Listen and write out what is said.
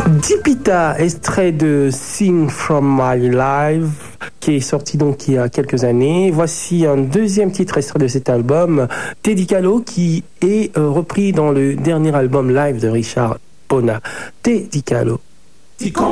Dipita, extrait de Sing From My Life, qui est sorti donc il y a quelques années. Voici un deuxième titre extrait de cet album, Teddy Callo, qui est repris dans le dernier album live de Richard Bona. Teddy Callo.